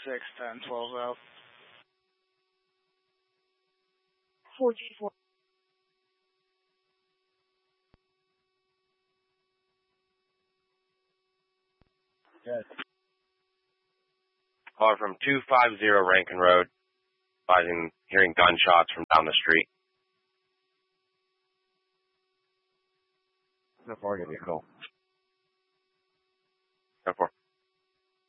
6, 10, 12 out. 4G4. Good. Caller from 250 Rankin Road, hearing gunshots from down the street. No, 4, give you a call. Go for.